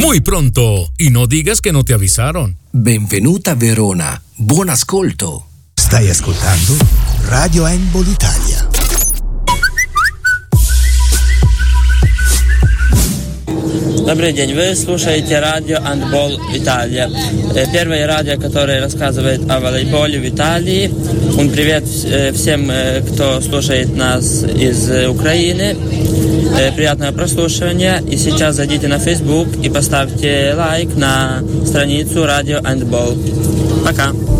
muy pronto. Y no digas que no te avisaron. Benvenuta Verona. Buon ascolto. Stai ascoltando Radio Handball Italia. Добрый день, вы слушаете радио Handball Italia. Первое радио, которое рассказывает о волейболе в Италии. Привет всем, кто слушает нас из Украины. Приятного прослушивания. И сейчас зайдите на Facebook и поставьте лайк на страницу радио Handball. Пока.